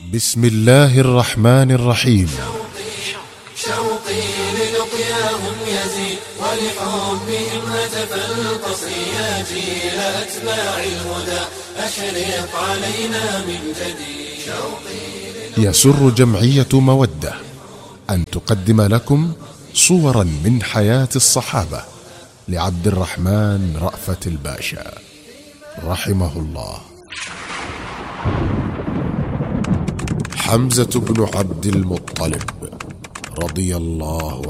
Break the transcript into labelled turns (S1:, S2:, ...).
S1: بسم الله الرحمن الرحيم.
S2: شوقي للقياهم يزيد ولحبهم هتف القصر يا جيل أتباع الهدى أشرق علينا من جديد.
S1: يسر جمعية مودة أن تقدم لكم صورا من حياة الصحابة لعبد الرحمن رأفت الباشا رحمه الله. حمزة بن عبد المطلب رضي الله